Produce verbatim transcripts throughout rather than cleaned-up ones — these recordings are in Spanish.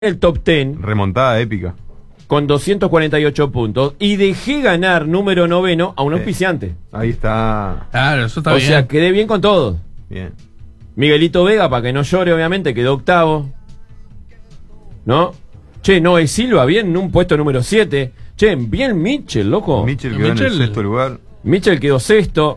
el top diez. Remontada épica. Con doscientos cuarenta y ocho puntos. Y dejé ganar número noveno a un auspiciante. Eh, ahí está. Claro, eso está o bien. O sea, quedé bien con todos. Bien. Miguelito Vega, para que no llore, obviamente, quedó octavo. ¿No? Che, Noé Silva, bien en un puesto número siete. Che, bien Mitchell, loco. Mitchell quedó Mitchell. en el sexto lugar. Mitchell quedó sexto.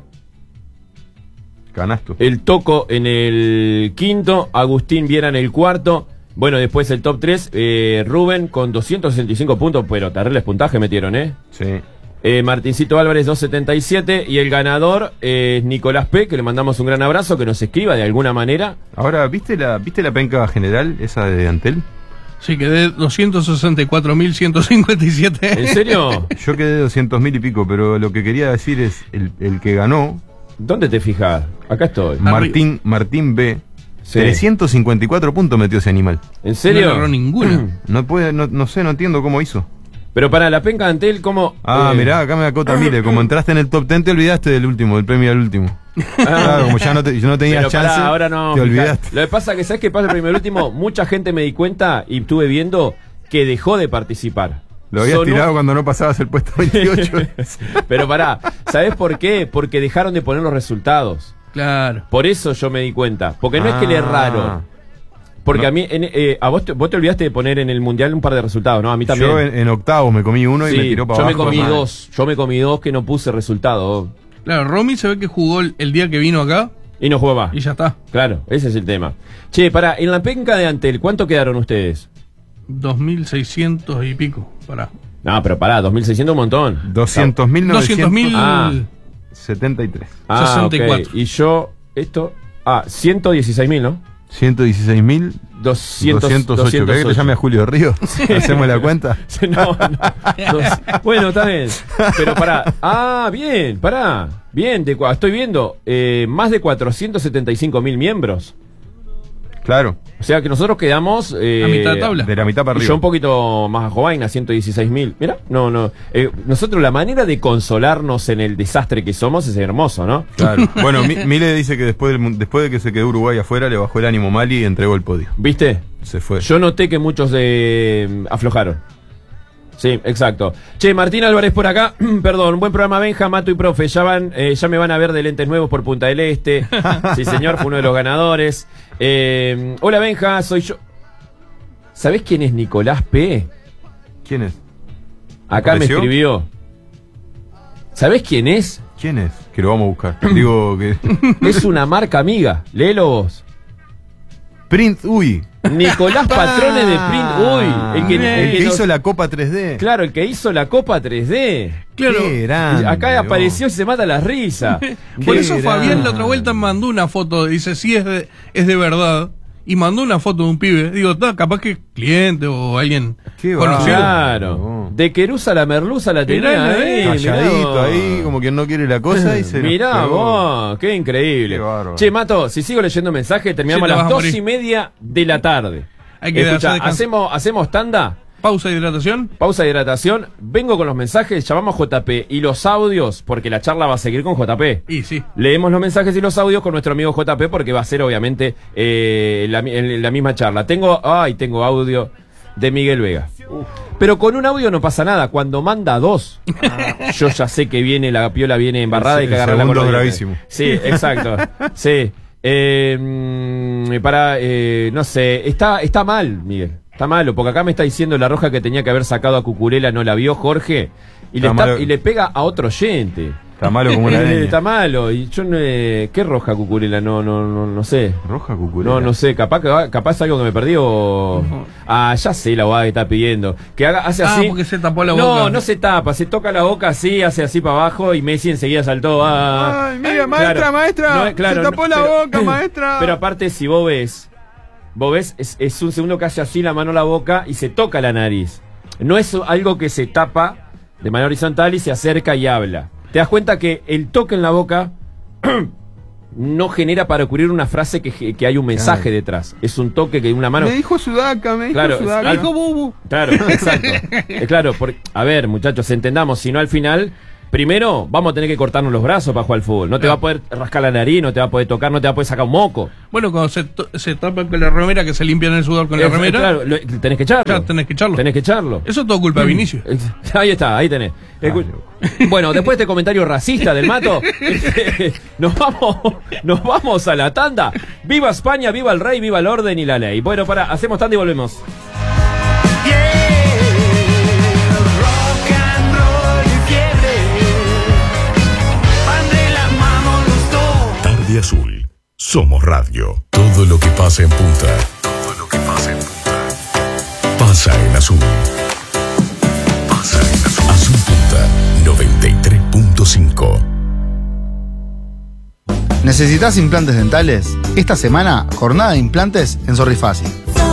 Canasto. El Toco en el quinto. Agustín Viera en el cuarto. Bueno, después el top tres. Eh, Rubén con doscientos sesenta y cinco puntos. Pero terribles puntajes metieron, ¿eh? Sí. Eh, Martincito Álvarez doscientos setenta y siete. Y el ganador es eh, Nicolás P., que le mandamos un gran abrazo. Que nos escriba de alguna manera. Ahora, ¿viste la, ¿viste la penca general, esa de Antel? Sí, quedé doscientos sesenta y cuatro mil ciento cincuenta y siete. ¿En serio? Yo quedé doscientos mil y pico, pero lo que quería decir es el, el que ganó, ¿Dónde te fijas? Acá estoy. Martín, Martín B. Sí. trescientos cincuenta y cuatro puntos metió ese animal. ¿En serio? No agarró ninguno. No puede, no, no sé, no entiendo cómo hizo. Pero para la penca de Antel, ¿cómo? Ah, eh, mirá, acá me acota, mire, como entraste en el top diez te olvidaste del último, del premio al último. Claro, como ya no, te, yo no tenías Pero chance, pará, ahora no, te fijá. olvidaste. Lo que pasa es que, ¿sabes qué pasa? El primer último, mucha gente me di cuenta y estuve viendo que dejó de participar. Lo habías Sonó- tirado cuando no pasabas el puesto veintiocho. Pero pará, ¿sabés por qué? Porque dejaron de poner los resultados. Claro. Por eso yo me di cuenta. Porque no es que le erraron. Porque No. a mí, en- eh, a vos te, vos te olvidaste de poner en el mundial un par de resultados, ¿no? A mí también. Yo en, en octavos me comí uno y Sí, me tiró para yo abajo. me comí Mal. dos. Yo me comí dos que no puse resultado. Claro, Romy se ve que jugó el, el día que vino acá Y no jugó más. y ya está. Claro, ese es el tema. Che, pará, en la penca de Antel, ¿cuánto quedaron ustedes? dos mil seiscientos y pico. Pará. No, pero pará, dos mil seiscientos un montón. doscientos mil doscientos mil. Ah. setenta y tres. Ah, sesenta y cuatro. ok. Y yo, esto... Ah, ciento dieciséis mil, ¿no? ciento dieciséis mil doscientos, doscientos ocho. ¿Querés que te llame a Julio Río? ¿Hacemos la cuenta? No, no. Dos- bueno, está bien. Pero pará. Ah, bien, pará. Bien, de, cua- estoy viendo. Eh, más de cuatrocientos setenta y cinco mil miembros. Claro, O sea que nosotros quedamos... Eh, A mitad de tabla. de la mitad para Y arriba. yo un poquito más jovaina, ciento dieciséis mil. Mira, no, no. Eh, nosotros la manera de consolarnos en el desastre que somos es hermoso, ¿no? Claro. Bueno, Mi- Mile dice que después, del mun- después de que se quedó Uruguay afuera, le bajó el ánimo mal y entregó el podio. ¿Viste? Se fue. Yo noté que muchos eh, aflojaron. Sí, exacto. Che, Martín Álvarez por acá. Perdón, buen programa, Benja, Mato y Profe. Ya van, eh, ya me van a ver de lentes nuevos por Punta del Este. Sí, señor, fue uno de los ganadores. Eh, hola, Benja, soy yo. ¿Sabés quién es Nicolás P? ¿Quién es? Acá me ¿Apareció? escribió. ¿Sabés quién es? ¿Quién es? Que lo vamos a buscar. Digo que... Es una marca amiga. Léelo vos. Print, uy. Nicolás Patrones de Print. Uy, el que, el el que que nos- hizo la Copa tres D. Claro, el que hizo la Copa tres D. Claro. Qué grande, Acá vos. apareció y se mata la risa. Por Qué eso grande. Fabián la otra vuelta mandó una foto, dice, sí es de, es de verdad. Y mandó una foto de un pibe. Digo, "Ta, capaz que cliente o alguien Qué conocido". Claro. No. De Querusa a la Merluza la tenía Mirá, ahí. eh, mirá Calladito vos. ahí, como quien no quiere la cosa y se nos Mirá pegó. vos, qué increíble. Qué bárbaro. Che, Mato, si sigo leyendo mensajes, terminamos Sí, a te las vas a dos morir. y media de la tarde. Hay que Escuchá, hacer descanso. hacemos, hacemos tanda, Pausa de hidratación. pausa de hidratación, vengo con los mensajes, llamamos a J P y los audios, porque la charla va a seguir con J P. Y sí. Leemos los mensajes y los audios con nuestro amigo J P porque va a ser obviamente eh, la, mi- en la misma charla. Tengo, ay, tengo audio de Miguel Vega. Pero con un audio no pasa nada. Cuando manda dos, yo ya sé que viene, la piola viene embarrada El y que se- el agarra la segundo cordillera. gravísimo. Sí, exacto. Sí. Eh, mm, para, eh, no sé, está, está mal, Miguel. Está malo, porque acá me está diciendo la roja que tenía que haber sacado a Cucurella, no la vio Jorge, y, le, Está está- malo. y le pega a otro oyente. Está malo como una Eh, leña. Está malo. Y yo no, eh, ¿qué roja Cucurella? No, no, no, no sé. Roja cucurella. No, no sé. Capaz que va- capaz algo que me perdí o. Ujú. Ah, ya sé la abogada que está pidiendo. Que haga, hace Ah, así. porque se tapó la No, boca. no se tapa. Se toca la boca así, hace así para abajo y Messi enseguida saltó. Ah, Ay, mira, maestra, maestra, No, claro, se tapó no, la pero- boca, maestra. Pero aparte, si vos ves, vos ves, es, es un segundo que hace así la mano a la boca y se toca la nariz. No es algo que se tapa de manera horizontal y se acerca y habla. Te das cuenta que el toque en la boca no genera para ocurrir una frase que, que hay un mensaje Claro. detrás. Es un toque que una mano. Me dijo Sudaca, me dijo Claro, Sudaca. es- Dijo Bubu. Claro, exacto. Eh, claro, porque, a ver, muchachos, entendamos, si no al final primero vamos a tener que cortarnos los brazos para jugar al fútbol. No te va a poder rascar la nariz, no te va a poder tocar, no te va a poder sacar un moco. Bueno, cuando se, se tapan con la remera, que se limpian el sudor con la Es- remera, Claro, lo- tenés que echarlo. ya tenés que echarlo. Tenés que echarlo. Eso es todo culpa de Vinicius. Ahí está, ahí tenés. Escu- Bueno, después de este comentario racista del Mato, este, nos vamos, nos vamos a la tanda. Viva España, viva el rey, viva el orden y la ley. Bueno, para, hacemos tanda y volvemos. Tarde Azul. Somos radio. Todo lo que pasa en Punta. Todo lo que pasa en Punta. Pasa en Azul. Pasa en Azul. Azul Punta noventa y tres punto cinco. ¿Necesitas implantes dentales? Esta semana, jornada de implantes en Sorrifácil.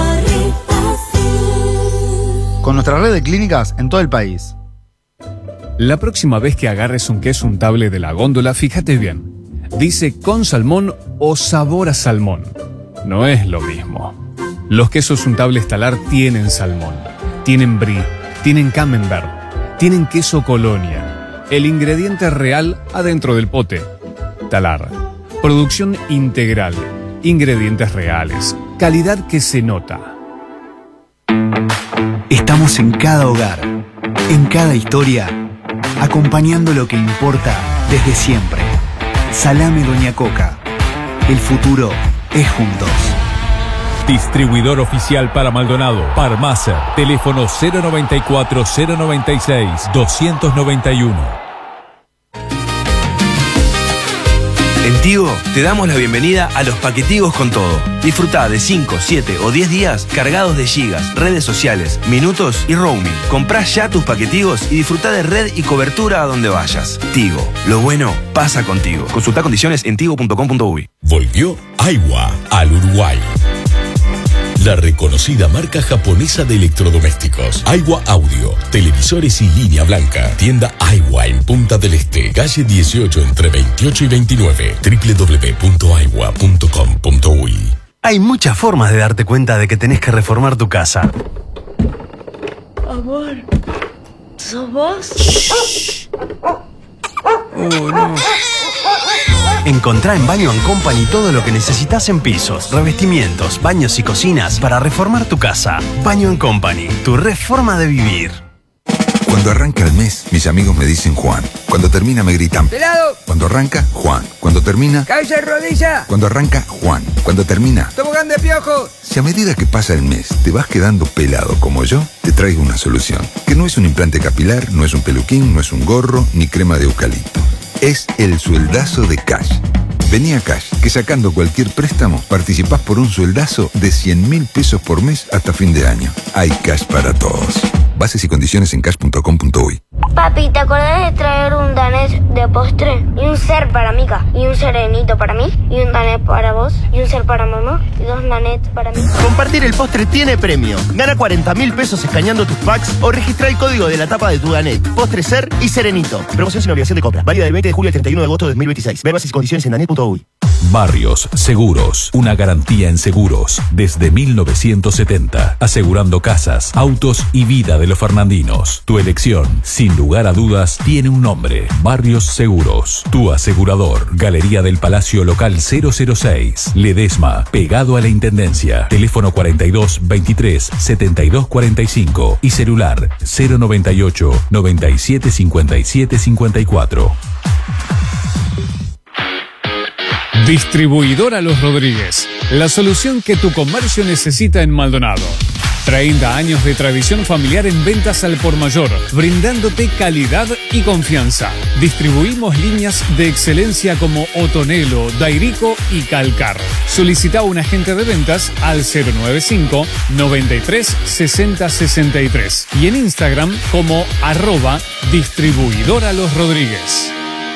Con nuestra red de clínicas en todo el país. La próxima vez que agarres un queso untable de la góndola, fíjate bien. Dice con salmón o sabor a salmón. No es lo mismo. Los quesos untables Talar tienen salmón, tienen brie, tienen camembert, tienen queso Colonia. El ingrediente real adentro del pote. Talar. Producción integral. Ingredientes reales. Calidad que se nota. Estamos en cada hogar, en cada historia, acompañando lo que importa desde siempre. Salame Doña Coca. El futuro es juntos. Distribuidor oficial para Maldonado. Parmacer. Teléfono cero noventa y cuatro, cero noventa y seis, doscientos noventa y uno. En Tigo te damos la bienvenida a los paquetigos con todo. Disfrutá de cinco, siete o diez días cargados de gigas, redes sociales, minutos y roaming. Comprá ya tus paquetigos y disfrutá de red y cobertura a donde vayas. Tigo, lo bueno pasa contigo. Consultá condiciones en tigo punto com punto uy. Volvió Aiwa al Uruguay. La reconocida marca japonesa de electrodomésticos. Aiwa Audio, televisores y línea blanca. Tienda Aiwa en Punta del Este, calle dieciocho entre veintiocho y veintinueve. doble u doble u doble u punto aiwa punto com punto uy. Hay muchas formas de darte cuenta de que tenés que reformar tu casa. Amor, ¿sos vos? Oh, no. Encontrá en Baño and Company todo lo que necesitas en pisos, revestimientos, baños y cocinas para reformar tu casa. Baño and Company, tu reforma de vivir. Cuando arranca el mes, mis amigos me dicen Juan. Cuando termina me gritan ¡Pelado! Cuando arranca, Juan. Cuando termina... ¡Cabeza y rodilla! Cuando arranca, Juan. Cuando termina... ¡Tobogán de piojo! Si a medida que pasa el mes te vas quedando pelado como yo, te traigo una solución. Que no es un implante capilar, no es un peluquín, no es un gorro, ni crema de eucalipto. Es el sueldazo de Cash. Vení a Cash, que sacando cualquier préstamo, participás por un sueldazo de cien mil pesos por mes hasta fin de año. Hay Cash para todos. Bases y condiciones en cash punto com punto uy. Papi, ¿te acordás de traer un danés de postre? Y un ser para Mica, y un serenito para mí, y un danés para vos, y un ser para mamá, y dos danets para mí. Compartir el postre tiene premio. Gana cuarenta mil pesos escaneando tus packs o registra el código de la tapa de tu danet. Postre, ser y serenito. Promoción sin obligación de compra. Válida del veinte de julio al treinta y uno de agosto de dos mil veintiséis. Ve bases y condiciones en danet punto uy. Barrios Seguros, una garantía en seguros desde mil novecientos setenta, asegurando casas, autos y vida de los fernandinos. Tu elección, sin lugar a dudas, tiene un nombre: Barrios Seguros. Tu asegurador. Galería del Palacio Local cero cero seis, Ledesma, pegado a la Intendencia. Teléfono cuarenta y dos, veintitrés, setenta y dos cuarenta y cinco y celular cero noventa y ocho, noventa y siete, cincuenta y siete, cincuenta y cuatro. Distribuidora Los Rodríguez, la solución que tu comercio necesita en Maldonado. treinta años de tradición familiar en ventas al por mayor, brindándote calidad y confianza. Distribuimos líneas de excelencia como Otonelo, Dairico y Calcar. Solicita un agente de ventas al cero noventa y cinco, noventa y tres, sesenta, sesenta y tres y en Instagram como arroba Distribuidora Los Rodríguez.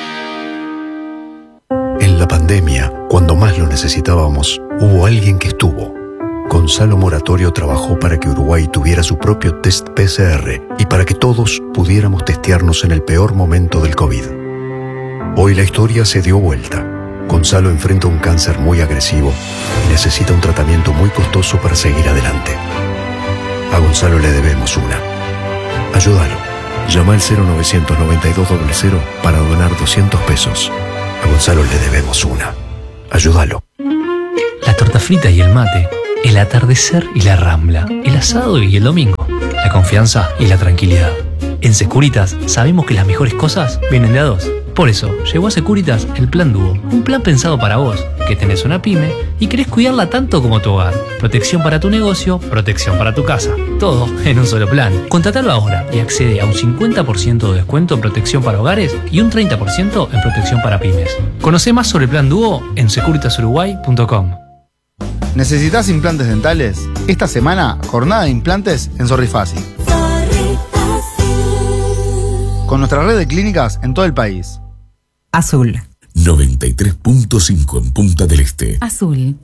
En la pandemia, cuando más lo necesitábamos, hubo alguien que estuvo. Gonzalo Moratorio trabajó para que Uruguay tuviera su propio test P C R y para que todos pudiéramos testearnos en el peor momento del COVID. Hoy la historia se dio vuelta. Gonzalo enfrenta un cáncer muy agresivo y necesita un tratamiento muy costoso para seguir adelante. A Gonzalo le debemos una. Ayúdalo. Llama al cero novecientos noventa y dos cero cero para donar doscientos pesos. A Gonzalo le debemos una. Ayúdalo. La torta frita y el mate, el atardecer y la rambla, el asado y el domingo, la confianza y la tranquilidad. En Securitas sabemos que las mejores cosas vienen de a dos. Por eso, llegó a Securitas el Plan Dúo, un plan pensado para vos, que tenés una pyme y querés cuidarla tanto como tu hogar. Protección para tu negocio, protección para tu casa. Todo en un solo plan. Contratalo ahora y accede a un cincuenta por ciento de descuento en protección para hogares y un treinta por ciento en protección para pymes. Conoce más sobre el Plan Dúo en securitas uruguay punto com. ¿Necesitas implantes dentales? Esta semana, jornada de implantes en Sorrifácil. Con nuestra red de clínicas en todo el país. Azul. noventa y tres punto cinco en Punta del Este. Azul.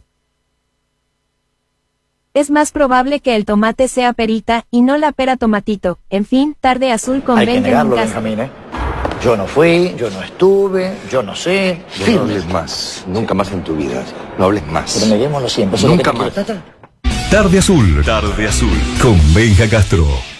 Es más probable que el tomate sea perita y no la pera tomatito. En fin, tarde azul con Hay que Benjamin negarlo, Castro. Benjamín, ¿eh? Yo no fui, yo no estuve, yo no sé. No Firme. hables más, nunca más en tu vida. No hables más. Pero neguémoslo siempre. ¿eso es lo Nunca que te más. quiero? Tarde Azul. Tarde Azul. Con Benja Castro.